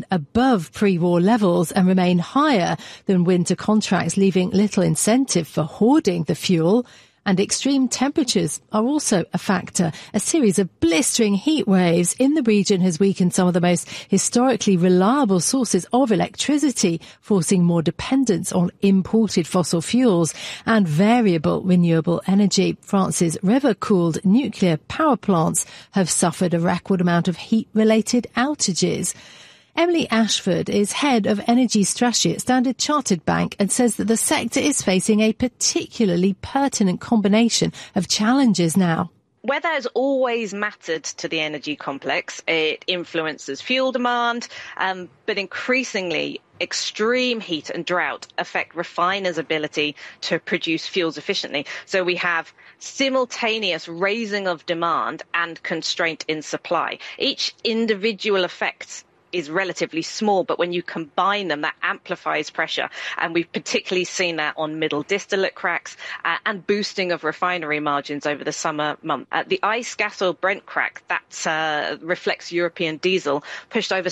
above pre-war levels and remain higher than winter contracts, leaving little incentive for hoarding the fuel. And extreme temperatures are also a factor. A series of blistering heat waves in the region has weakened some of the most historically reliable sources of electricity, forcing more dependence on imported fossil fuels and variable renewable energy. France's river-cooled nuclear power plants have suffered a record amount of heat-related outages. Emily Ashford is head of energy strategy at Standard Chartered Bank and says that the sector is facing a particularly pertinent combination of challenges now. Weather has always mattered to the energy complex. It influences fuel demand, but increasingly extreme heat and drought affect refiners' ability to produce fuels efficiently. So we have simultaneous raising of demand and constraint in supply. Each individual effect is relatively small, but when you combine them, that amplifies pressure. And we've particularly seen that on middle distillate cracks and boosting of refinery margins over the summer month. The ICE gas oil Brent crack, that reflects European diesel, pushed over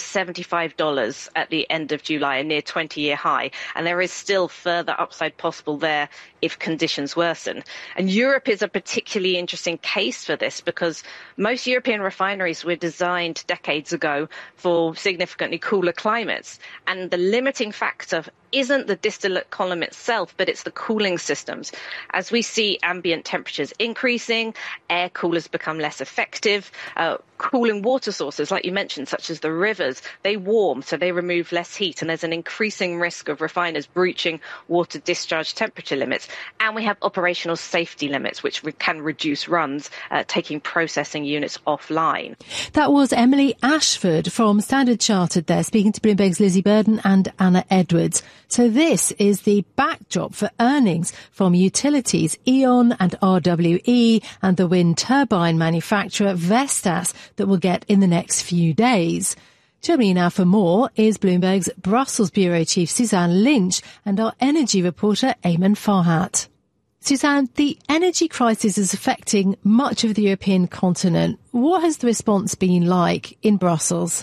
$75 at the end of July, a near 20-year high. And there is still further upside possible there if conditions worsen. And Europe is a particularly interesting case for this because most European refineries were designed decades ago for significantly cooler climates. And the limiting factor isn't the distillate column itself, but it's the cooling systems. As we see ambient temperatures increasing, air coolers become less effective. Cooling water sources, like you mentioned, such as the rivers, they warm, so they remove less heat. And there's an increasing risk of refiners breaching water discharge temperature limits. And we have operational safety limits, which can reduce runs, taking processing units offline. That was Emily Ashford from Standard Chartered there, speaking to Bloomberg's Lizzie Burden and Anna Edwards. So this is the backdrop for earnings from utilities E.ON and RWE and the wind turbine manufacturer Vestas that we'll get in the next few days. Joining me now for more is Bloomberg's Brussels Bureau Chief Suzanne Lynch and our energy reporter Eamon Farhat. Suzanne, the energy crisis is affecting much of the European continent. What has the response been like in Brussels?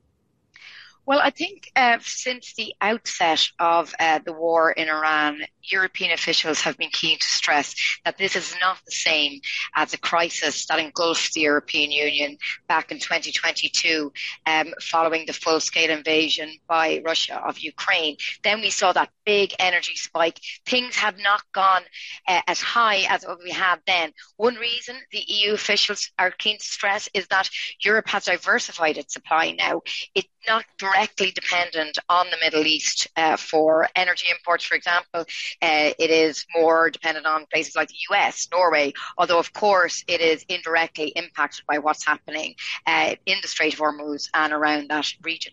Well, I think since the outset of the war in Iran, European officials have been keen to stress that this is not the same as a crisis that engulfed the European Union back in 2022 following the full-scale invasion by Russia of Ukraine. Then we saw that big energy spike. Things have not gone as high as we had then. One reason the EU officials are keen to stress is that Europe has diversified its supply now. It's not directly dependent on the Middle East for energy imports, for example. It is more dependent on places like the US, Norway, although of course it is indirectly impacted by what's happening in the Strait of Hormuz and around that region.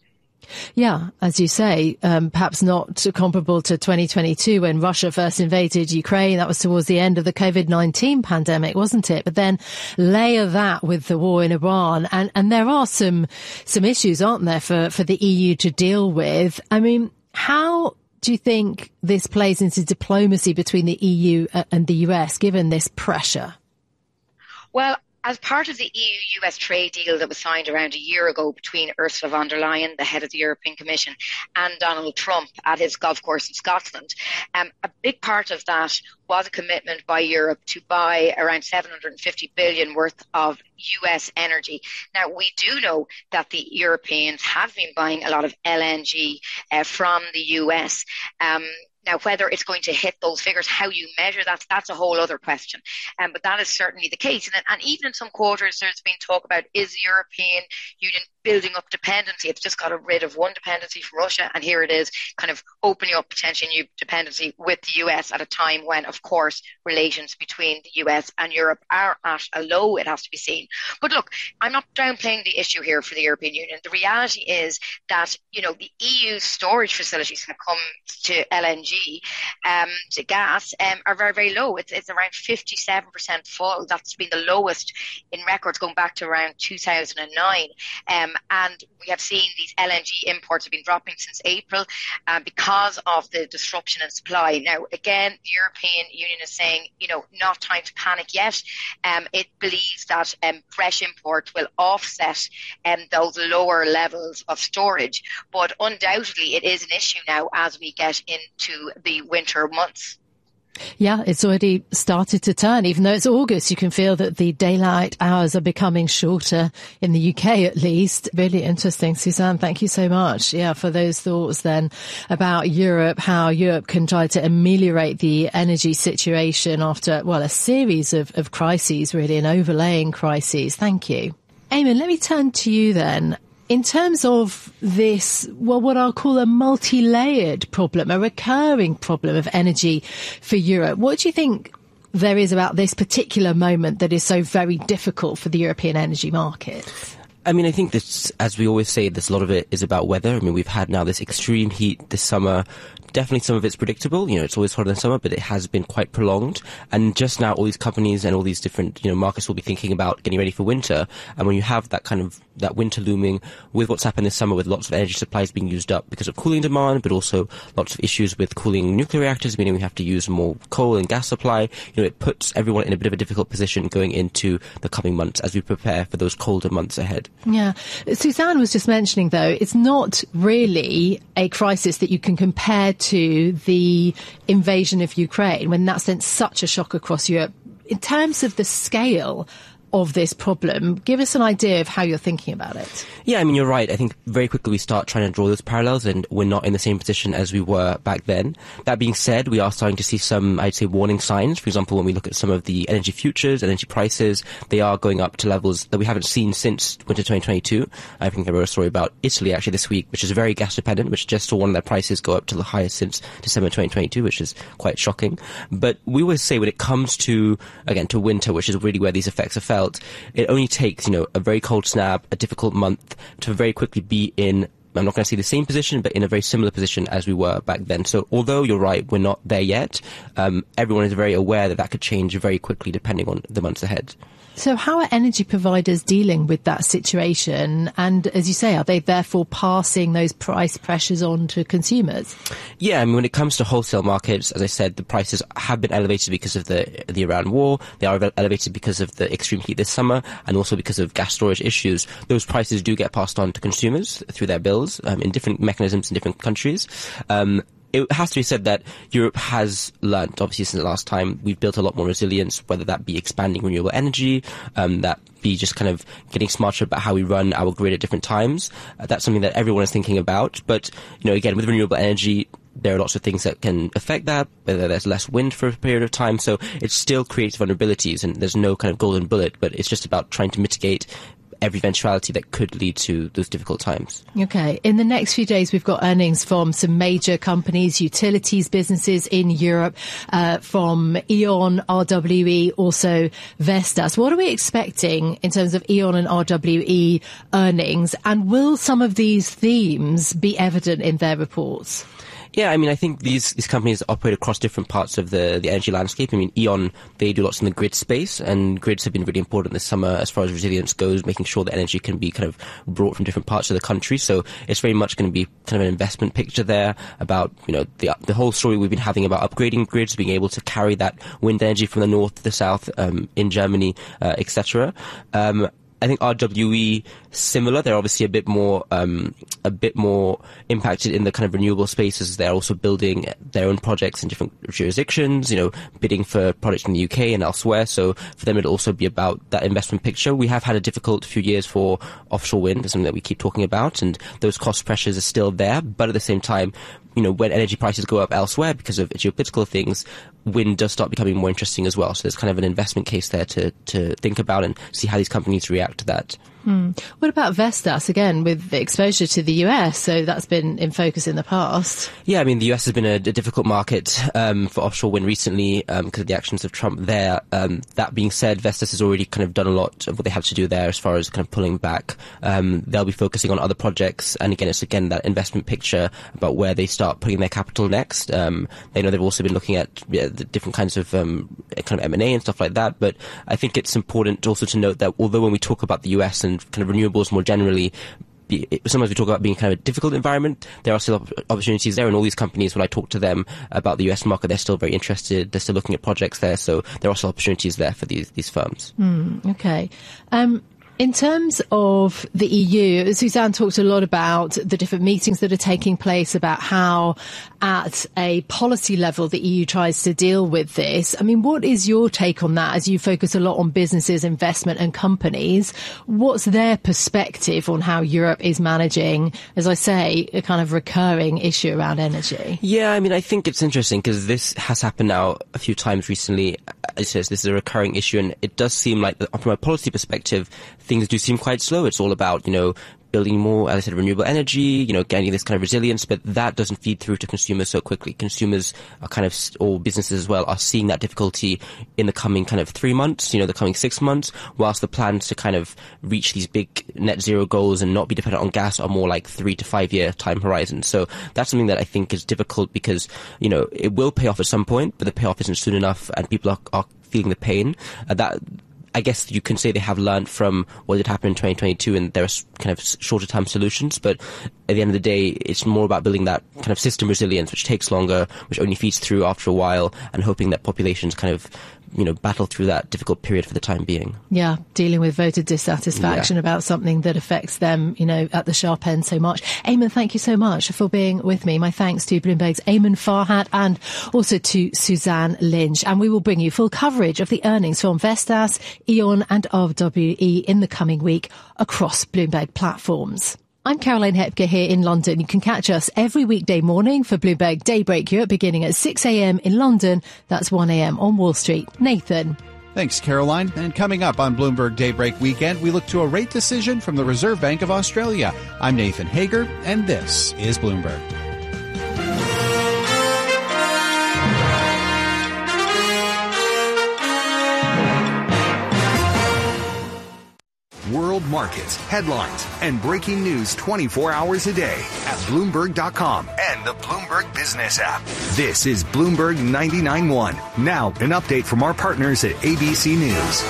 Yeah, as you say, perhaps not comparable to 2022 when Russia first invaded Ukraine. That was towards the end of the COVID-19 pandemic, wasn't it? But then layer that with the war in Iran and there are some issues, aren't there, for the EU to deal with? I mean, how do you think this plays into diplomacy between the EU and the US, given this pressure? Well, as part of the EU-US trade deal that was signed around a year ago between Ursula von der Leyen, the head of the European Commission, and Donald Trump at his golf course in Scotland, a big part of that was a commitment by Europe to buy around $750 billion worth of US energy. Now, we do know that the Europeans have been buying a lot of LNG from the US. Now, whether it's going to hit those figures, how you measure that, that's a whole other question. But that is certainly the case. And even in some quarters, there's been talk about, is the European Union building up dependency? It's just got rid of one dependency from Russia, and here it is kind of opening up potentially new dependency with the US at a time when, of course, relations between the US and Europe are at a low, it has to be seen. But look, I'm not downplaying the issue here for the European Union. The reality is that, you know, the EU storage facilities when it comes to LNG LNG gas are very, very low. It's around 57% full. That's been the lowest in records going back to around 2009. And we have seen these LNG imports have been dropping since April because of the disruption in supply. Now, again, the European Union is saying, not time to panic yet. It believes that fresh imports will offset those lower levels of storage. But undoubtedly, it is an issue now as we get into the winter months. Yeah, it's already started to turn. Even though it's August, you can feel that the daylight hours are becoming shorter in the UK, at least. Really interesting. Suzanne, thank you so much. Yeah, for those thoughts then about Europe, how Europe can try to ameliorate the energy situation after, a series of crises, really, and overlaying crises. Thank you. Eamon, let me turn to you then. In terms of this, what I'll call a multi-layered problem, a recurring problem of energy for Europe, what do you think there is about this particular moment that is so very difficult for the European energy market? I mean, I think this, as we always say, a lot of it is about weather. I mean, we've had now this extreme heat this summer. Definitely some of it's predictable. It's always hotter than summer, but it has been quite prolonged. And just now, all these companies and all these different, markets will be thinking about getting ready for winter. And when you have that winter looming with what's happened this summer with lots of energy supplies being used up because of cooling demand, but also lots of issues with cooling nuclear reactors, meaning we have to use more coal and gas supply, it puts everyone in a bit of a difficult position going into the coming months as we prepare for those colder months ahead. Yeah. Suzanne was just mentioning, though, it's not really a crisis that you can compare to the invasion of Ukraine, when that sent such a shock across Europe. In terms of the scale of this problem, give us an idea of how you're thinking about it. Yeah, I mean, you're right. I think very quickly we start trying to draw those parallels, and we're not in the same position as we were back then. That being said, we are starting to see some, I'd say, warning signs. For example, when we look at some of the energy futures, energy prices, they are going up to levels that we haven't seen since winter 2022. I think I wrote a story about Italy actually this week, which is very gas dependent, which just saw one of their prices go up to the highest since December 2022, which is quite shocking. But we always say when it comes to winter, which is really where these effects are felt, it only takes, a very cold snap, a difficult month to very quickly be in, I'm not going to say the same position, but in a very similar position as we were back then. So although you're right, we're not there yet, everyone is very aware that could change very quickly depending on the months ahead. So how are energy providers dealing with that situation? And as you say, are they therefore passing those price pressures on to consumers? Yeah, I mean, when it comes to wholesale markets, as I said, the prices have been elevated because of the Iran war. They are elevated because of the extreme heat this summer and also because of gas storage issues. Those prices do get passed on to consumers through their bills in different mechanisms in different countries. It has to be said that Europe has learnt, obviously, since the last time. We've built a lot more resilience, whether that be expanding renewable energy, that be just kind of getting smarter about how we run our grid at different times. That's something that everyone is thinking about. But, again, with renewable energy, there are lots of things that can affect that, whether there's less wind for a period of time. So it still creates vulnerabilities, and there's no kind of golden bullet, but it's just about trying to mitigate every eventuality that could lead to those difficult times. Okay. In the next few days, we've got earnings from some major companies, utilities businesses in Europe, from E.ON, RWE, also Vestas. What are we expecting in terms of E.ON and RWE earnings? And will some of these themes be evident in their reports? Yeah, I mean, I think these companies operate across different parts of the energy landscape. I mean, E.ON, they do lots in the grid space, and grids have been really important this summer as far as resilience goes, making sure that energy can be kind of brought from different parts of the country. So it's very much going to be kind of an investment picture there about, the whole story we've been having about upgrading grids, being able to carry that wind energy from the north to the south, in Germany, etc. I think RWE, similar. They're obviously a bit more impacted in the kind of renewable spaces. They're also building their own projects in different jurisdictions, bidding for projects in the UK and elsewhere. So for them, it'll also be about that investment picture. We have had a difficult few years for offshore wind, something that we keep talking about, and those cost pressures are still there. But at the same time, when energy prices go up elsewhere because of geopolitical things, wind does start becoming more interesting as well. So there's kind of an investment case there to think about and see how these companies react to that. What about Vestas, again, with the exposure to the US? So that's been in focus in the past. Yeah, I mean, the US has been a difficult market for offshore wind recently because of the actions of Trump there. That being said, Vestas has already kind of done a lot of what they have to do there as far as kind of pulling back. They'll be focusing on other projects. And again, it's that investment picture about where they start putting their capital next. They know they've also been looking at the different kinds of kind of M&A and stuff like that. But I think it's important also to note that although when we talk about the US and kind of renewables more generally, sometimes we talk about being kind of a difficult environment, there are still opportunities there, and all these companies, when I talk to them about the US market, they're still very interested, they're still looking at projects there, so there are still opportunities there for these firms. Okay. In terms of the EU, Suzanne talked a lot about the different meetings that are taking place, about how at a policy level the EU tries to deal with this. I mean, what is your take on that as you focus a lot on businesses, investment and companies? What's their perspective on how Europe is managing, as I say, a kind of recurring issue around energy? Yeah, I mean, I think it's interesting because this has happened now a few times recently. It says this is a recurring issue, and it does seem like, from a policy perspective, things do seem quite slow. It's all about, building more, as I said, renewable energy, getting this kind of resilience, but that doesn't feed through to consumers so quickly. Consumers are or businesses as well, are seeing that difficulty in the coming kind of 3 months, the coming 6 months, whilst the plans to kind of reach these big net zero goals and not be dependent on gas are more like 3 to 5 year time horizons. So that's something that I think is difficult because, it will pay off at some point, but the payoff isn't soon enough and people are feeling the pain. I guess you can say they have learned from what did happen in 2022 and there are kind of shorter term solutions, but at the end of the day, it's more about building that kind of system resilience, which takes longer, which only feeds through after a while, and hoping that populations kind of battle through that difficult period for the time being. Yeah, dealing with voter dissatisfaction about something that affects them, at the sharp end so much. Eamon, thank you so much for being with me. My thanks to Bloomberg's Eamon Farhat and also to Suzanne Lynch. And we will bring you full coverage of the earnings from Vestas, E.ON and RWE in the coming week across Bloomberg platforms. I'm Caroline Hepker here in London. You can catch us every weekday morning for Bloomberg Daybreak Europe beginning at 6 a.m. in London. That's 1 a.m. on Wall Street. Nathan. Thanks, Caroline. And coming up on Bloomberg Daybreak Weekend, we look to a rate decision from the Reserve Bank of Australia. I'm Nathan Hager, and this is Bloomberg. World markets, headlines, and breaking news 24 hours a day at Bloomberg.com and the Bloomberg Business app. This is Bloomberg 99.1. Now, an update from our partners at ABC News.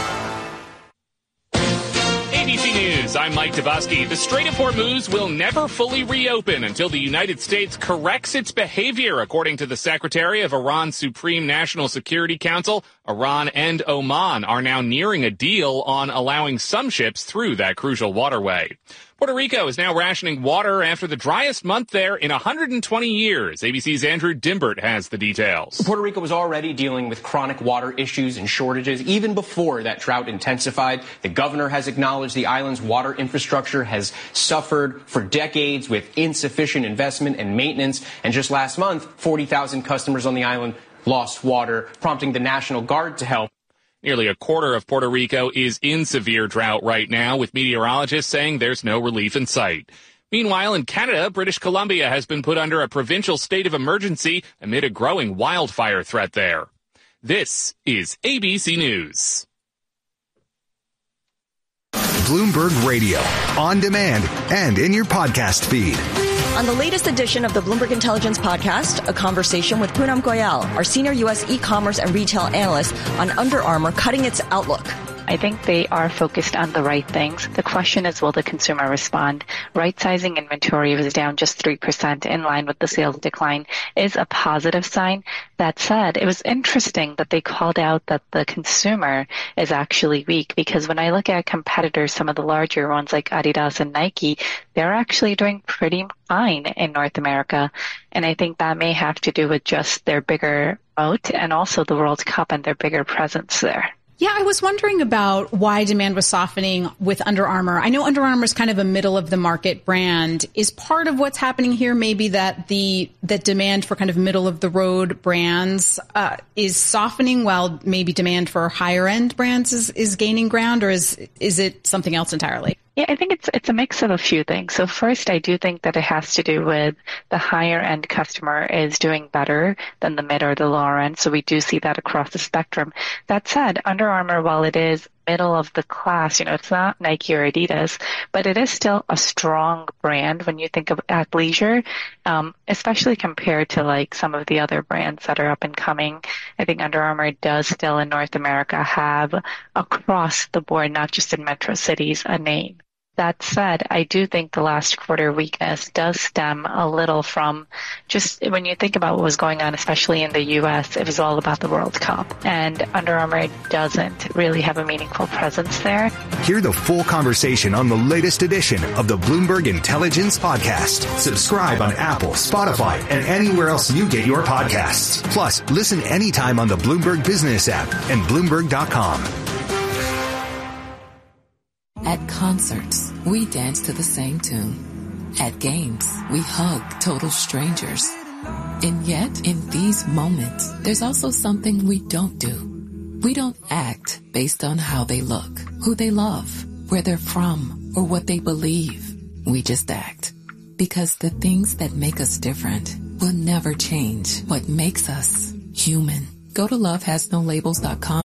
ABC News, I'm Mike Dubosky. The Strait of Hormuz will never fully reopen until the United States corrects its behavior, according to the Secretary of Iran's Supreme National Security Council. Iran and Oman are now nearing a deal on allowing some ships through that crucial waterway. Puerto Rico is now rationing water after the driest month there in 120 years. ABC's Andrew Dimbert has the details. Puerto Rico was already dealing with chronic water issues and shortages even before that drought intensified. The governor has acknowledged the island's water infrastructure has suffered for decades with insufficient investment and maintenance. And just last month, 40,000 customers on the island lost water, prompting the National Guard to help. Nearly a quarter of Puerto Rico is in severe drought right now, with meteorologists saying there's no relief in sight. Meanwhile, in Canada, British Columbia has been put under a provincial state of emergency amid a growing wildfire threat there. This is ABC News. Bloomberg Radio, on demand and in your podcast feed. On the latest edition of the Bloomberg Intelligence Podcast, a conversation with Poonam Goyal, our senior U.S. e-commerce and retail analyst, on Under Armour cutting its outlook. I think they are focused on the right things. The question is, will the consumer respond? Right-sizing inventory was down just 3% in line with the sales decline is a positive sign. That said, it was interesting that they called out that the consumer is actually weak, because when I look at competitors, some of the larger ones like Adidas and Nike, they're actually doing pretty fine in North America. And I think that may have to do with just their bigger moat and also the World Cup and their bigger presence there. Yeah, I was wondering about why demand was softening with Under Armour. I know Under Armour is kind of a middle of the market brand. Is part of what's happening here maybe that that demand for kind of middle of the road brands is softening while maybe demand for higher end brands is gaining ground, or is it something else entirely? Yeah, I think it's a mix of a few things. So first, I do think that it has to do with the higher end customer is doing better than the mid or the lower end. So we do see that across the spectrum. That said, Under Armour, while it is middle of the class, it's not Nike or Adidas, but it is still a strong brand when you think of athleisure, especially compared to like some of the other brands that are up and coming. I think Under Armour does still in North America have across the board, not just in metro cities, a name. That said, I do think the last quarter weakness does stem a little from just when you think about what was going on, especially in the U.S., it was all about the World Cup. And Under Armour doesn't really have a meaningful presence there. Hear the full conversation on the latest edition of the Bloomberg Intelligence Podcast. Subscribe on Apple, Spotify, and anywhere else you get your podcasts. Plus, listen anytime on the Bloomberg Business app and Bloomberg.com. At concerts, we dance to the same tune. At games, we hug total strangers. And yet, in these moments, there's also something we don't do. We don't act based on how they look, who they love, where they're from, or what they believe. We just act. Because the things that make us different will never change what makes us human. Go to lovehasnolabels.com